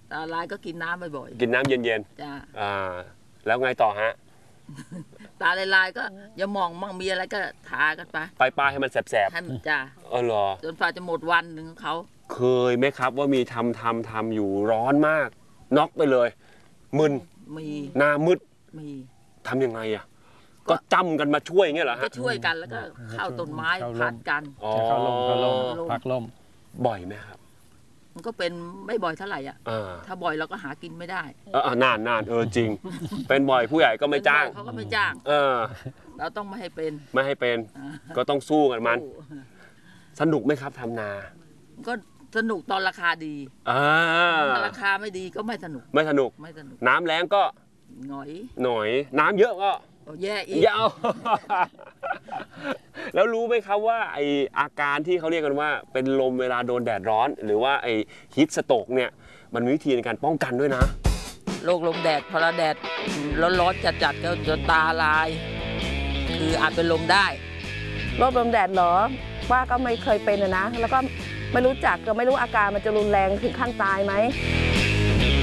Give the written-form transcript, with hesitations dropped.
ตาลายก็กินน้ำบ่อยๆกินน้ำเย็นๆจ้าแล้วไงต่อฮะตาลายก็อย่ามองมั่งมีอะไรก็ทากันไปป้ายให้มันแสบๆให้มันจ้าเหรอจนฝ่าจะหมดวันหนึ่งของเขาเคยไหมครับว่ามีทำอยู่ร้อนมากน็อกไปเลยมึนมีหน้ามืดมีทำยังไงอ่ะก็จำกันมาช่วยเงี้ยเหรอฮะก็ช่วยกันแล้วก็เข้าต้นไม้พัดกันเข้าลมพักลมบ่อยไหมครับมันก็เป็นไม่บ่อยเท่าไหร่อ่ะถ้าบ่อยเราก็หากินไม่ได้นานจริงเป็นบ่อยผู้ใหญ่ก็ไม่จ้างเขาก็ไม่จ้างเราต้องไม่ให้เป็นก็ต้องสู้กันมันสนุกไหมครับทำนาก็สนุกตอนราคาดีถ้าราคาไม่ดีก็ไม่สนุกน้ำแล้งก็หน่อยน้ำเยอะก็แย่อีกแล้วรู้ไหมครับว่าไออาการที่เขาเรียกกันว่าเป็นลมเวลาโดนแดดร้อนหรือว่าไอฮีทสโตรกเนี่ยมันมีวิธีในการป้องกันด้วยนะโรคลมแดดพอแดดร้อนจัดก็จะตาลายคืออาจเป็นลมได้โรคลมแดดเหรอว่าก็ไม่เคยเป็นนะแล้วก็ไม่รู้จักก็ไม่รู้อาการมันจะรุนแรงถึงขั้นตายไหม